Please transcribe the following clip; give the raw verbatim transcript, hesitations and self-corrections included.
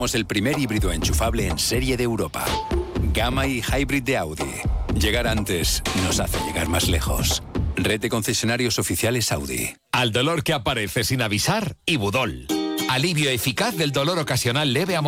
Somos el primer híbrido enchufable en serie de Europa. Gamma y Hybrid de Audi. Llegar antes nos hace llegar más lejos. Red de concesionarios oficiales Audi. Al dolor que aparece sin avisar, Ibudol. Alivio eficaz del dolor ocasional leve a